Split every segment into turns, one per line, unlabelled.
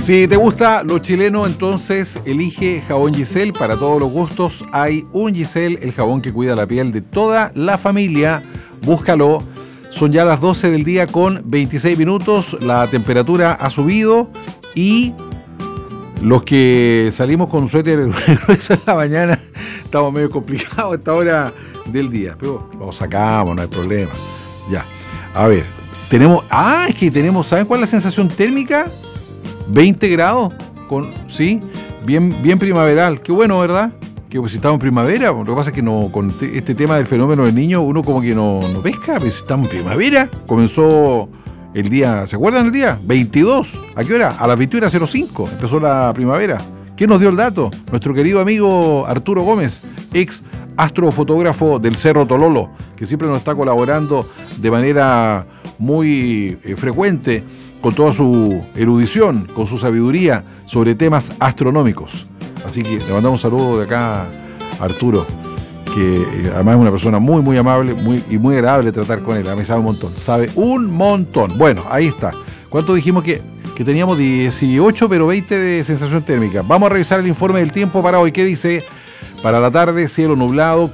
Si te gusta lo chileno, entonces elige jabón Giselle. Para todos los gustos hay un Giselle, el jabón que cuida la piel de toda la familia. Búscalo. Son ya las 12 del día con 26 minutos. La temperatura ha subido y los que salimos con suéter eso en la mañana estamos medio complicados a esta hora del día. Pero lo sacamos, no hay problema. Ya. A ver. Es que tenemos, ¿saben cuál es la sensación térmica? 20 grados, sí, bien primaveral. Qué bueno, ¿verdad? Que pues, si estamos en primavera, lo que pasa es que no, con este tema del fenómeno del niño, uno como que no pesca, pero si estamos en primavera, comenzó el día, ¿se acuerdan el día? 22, ¿a qué hora? A las 21:05 empezó la primavera. ¿Quién nos dio el dato? Nuestro querido amigo Arturo Gómez, ex astrofotógrafo del Cerro Tololo, que siempre nos está colaborando de manera muy frecuente con toda su erudición, con su sabiduría sobre temas astronómicos. Así que le mandamos un saludo de acá a Arturo, que además es una persona muy amable y muy agradable tratar con él. A mí sabe un montón. Bueno, ahí está. ¿Cuánto dijimos que teníamos? 18, pero 20 de sensación térmica. Vamos a revisar el informe del tiempo para hoy. ¿Qué dice? Para la tarde, cielo nublado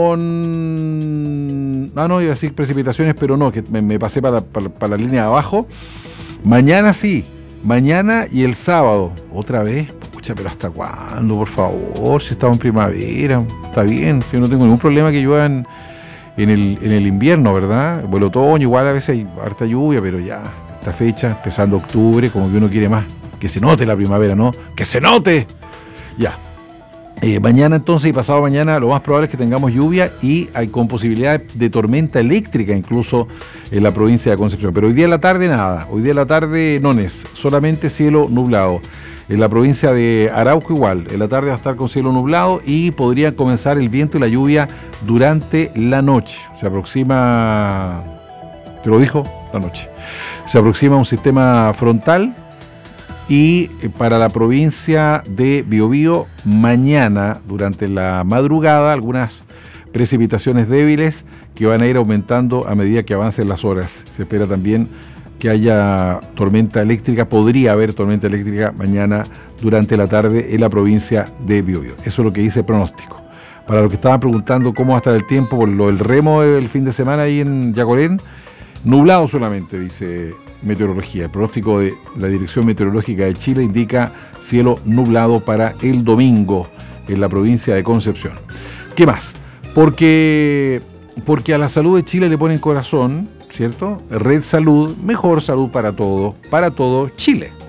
con... iba a decir precipitaciones, pero no, que me pasé para la línea de abajo. Mañana sí, mañana y el sábado. Otra vez, pucha, pero ¿hasta cuándo, por favor? Si estamos en primavera, está bien. Yo no tengo ningún problema que llueva en el invierno, ¿verdad? O el otoño, igual a veces hay harta lluvia, pero ya, esta fecha, empezando octubre, como que uno quiere más. Que se note la primavera, ¿no? ¡Que se note! Ya. Mañana entonces y pasado mañana lo más probable es que tengamos lluvia y hay con posibilidad de tormenta eléctrica incluso en la provincia de Concepción. Pero hoy día en la tarde nada, hoy día en la tarde no es, solamente cielo nublado. En la provincia de Arauco igual, en la tarde va a estar con cielo nublado y podría comenzar el viento y la lluvia durante la noche. Se aproxima, ¿te lo dijo? La noche. Se aproxima un sistema frontal. Y para la provincia de Biobío, mañana, durante la madrugada, algunas precipitaciones débiles que van a ir aumentando a medida que avancen las horas. Se espera también que haya tormenta eléctrica, podría haber tormenta eléctrica mañana durante la tarde en la provincia de Biobío. Eso es lo que dice el pronóstico. Para los que estaban preguntando cómo va a estar el tiempo por lo del remo del fin de semana ahí en Yacorén, nublado solamente, dice meteorología. El pronóstico de la Dirección Meteorológica de Chile indica cielo nublado para el domingo en la provincia de Concepción. ¿Qué más? Porque a la salud de Chile le ponen corazón, ¿cierto? Red Salud, mejor salud para todo Chile.